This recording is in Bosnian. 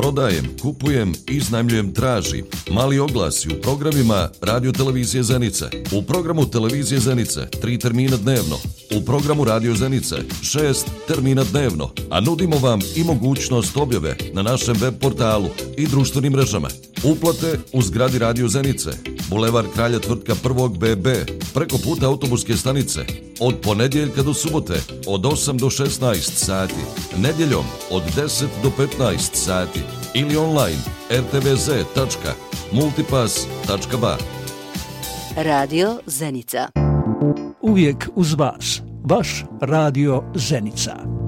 prodajem, kupujem, iznajmljujem, traži. Mali oglasi u programima Radio Televizije Zenice. U programu Televizije Zenice 3 termina dnevno. U programu Radio Zenice 6 termina dnevno. A nudimo vam i mogućnost objave na našem web portalu i društvenim mrežama. Uplate u zgradi Radio Zenice, Bulevar Kralja Tvrtka 1. BB, preko puta autobuske stanice, od ponedjeljka do subote, od 8 do 16 sati, nedjeljom od 10 do 15 sati ili online rtvz.multipass.ba. Radio Zenica. Uvijek uz vas, vaš Radio Zenica.